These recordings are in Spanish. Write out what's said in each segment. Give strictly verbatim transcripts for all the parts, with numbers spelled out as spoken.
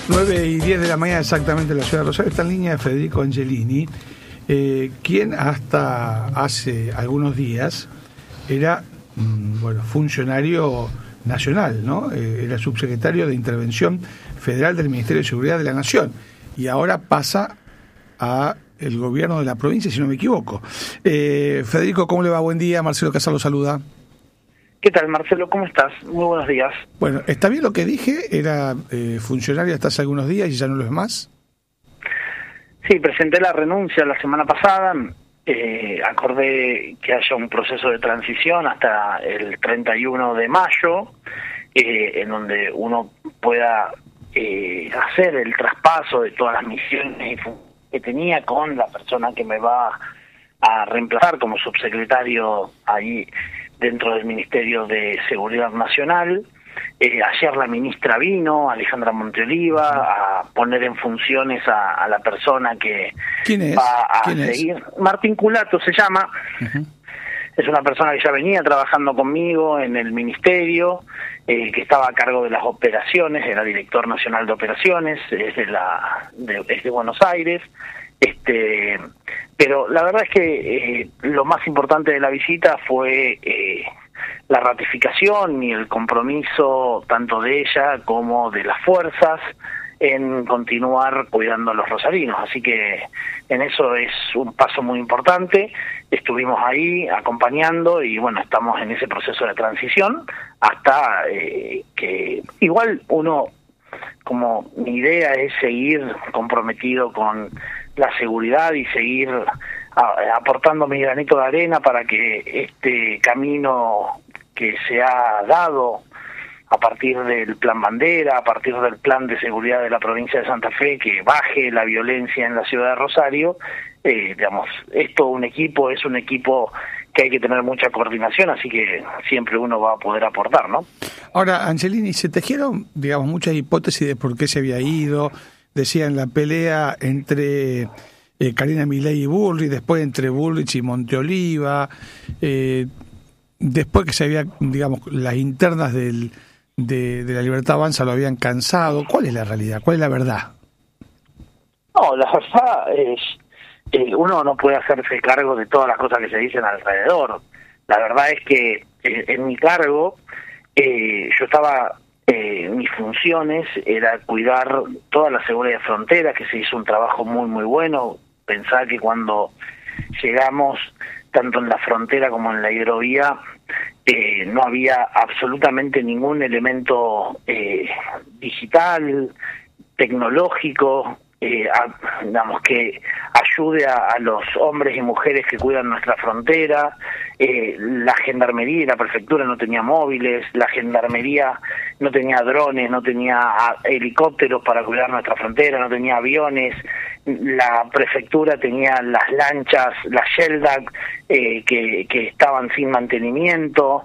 nueve y diez de la mañana exactamente en la ciudad de Rosario. Está en línea de Federico Angelini, eh, quien hasta hace algunos días era mm, bueno, funcionario nacional, ¿no? Eh, era subsecretario de Intervención Federal del Ministerio de Seguridad de la Nación y ahora pasa a el gobierno de la provincia, si no me equivoco. Eh, Federico, ¿cómo le va? Buen día. Marcelo Casar lo saluda. ¿Qué tal, Marcelo? ¿Cómo estás? Muy buenos días. Bueno, ¿está bien lo que dije? ¿Era eh, funcionario hasta hace algunos días y ya no lo es más? Sí, presenté la renuncia la semana pasada. Eh, acordé que haya un proceso de transición hasta el treinta y uno de mayo, eh, en donde uno pueda eh, hacer el traspaso de todas las misiones y funciones que tenía con la persona que me va a reemplazar como subsecretario ahí dentro del Ministerio de Seguridad Nacional. Eh, ayer la ministra vino, Alejandra Monteoliva, a poner en funciones a, a la persona que ¿Quién es? va a ¿Quién seguir. es? Martín Culato se llama. Uh-huh. Es una persona que ya venía trabajando conmigo en el ministerio, eh, que estaba a cargo de las operaciones, era director nacional de operaciones, es de, la, de, es de Buenos Aires. Este, pero la verdad es que eh, lo más importante de la visita fue eh, la ratificación y el compromiso tanto de ella como de las fuerzas en continuar cuidando a los rosarinos, así que en eso es un paso muy importante. Estuvimos ahí acompañando y bueno, estamos en ese proceso de transición hasta eh, que igual uno, como mi idea es seguir comprometido con la seguridad y seguir a, aportando mi granito de arena para que este camino que se ha dado a partir del Plan Bandera, a partir del Plan de Seguridad de la provincia de Santa Fe, que baje la violencia en la ciudad de Rosario, eh, digamos, esto un equipo, es un equipo que hay que tener mucha coordinación, así que siempre uno va a poder aportar, ¿no? Ahora, Angelini, se tejieron, digamos, muchas hipótesis de por qué se había ido. Decían la pelea entre eh, Karina Milei y Bullrich, después entre Bullrich y Monteoliva, eh, después que se había, digamos, las internas del De, de la Libertad Avanza lo habían cansado. ¿Cuál es la realidad? ¿Cuál es la verdad? No, la verdad es eh, uno no puede hacerse cargo de todas las cosas que se dicen alrededor. La verdad es que eh, en mi cargo eh, yo estaba, eh, mis funciones era cuidar toda la seguridad de frontera, que se hizo un trabajo muy muy bueno. Pensar que cuando llegamos tanto en la frontera como en la hidrovía Eh, no había absolutamente ningún elemento eh, digital, tecnológico, eh, a, digamos, que ayude a, a los hombres y mujeres que cuidan nuestra frontera. Eh, la gendarmería y la prefectura no tenía móviles, la gendarmería no tenía drones, no tenía a, helicópteros para cuidar nuestra frontera, no tenía aviones. La prefectura tenía las lanchas, las Sheldag, eh, que, que estaban sin mantenimiento.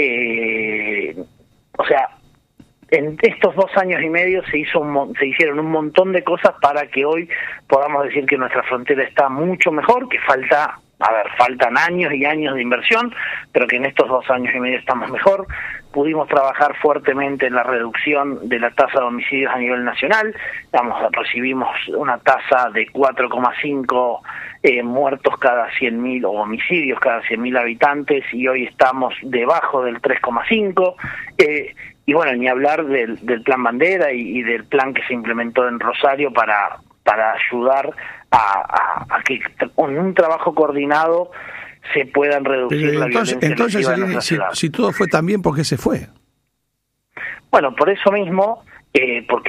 Eh, o sea, en estos dos años y medio se hizo un, se hicieron un montón de cosas para que hoy podamos decir que nuestra frontera está mucho mejor, que falta, a ver, faltan años y años de inversión, pero que en estos dos años y medio estamos mejor. Pudimos trabajar fuertemente en la reducción de la tasa de homicidios a nivel nacional. Vamos, recibimos una tasa de cuatro coma cinco eh, muertos cada cien mil, o homicidios cada cien mil habitantes, y hoy estamos debajo del tres coma cinco. Eh, y bueno, ni hablar del, del Plan Bandera y, y del plan que se implementó en Rosario para, para ayudar a, a, a que con un trabajo coordinado se puedan reducir Pero la entonces, violencia entonces en nuestra si, ciudad. si todo fue tan bien, ¿por qué se fue? Bueno, por eso mismo, eh, porque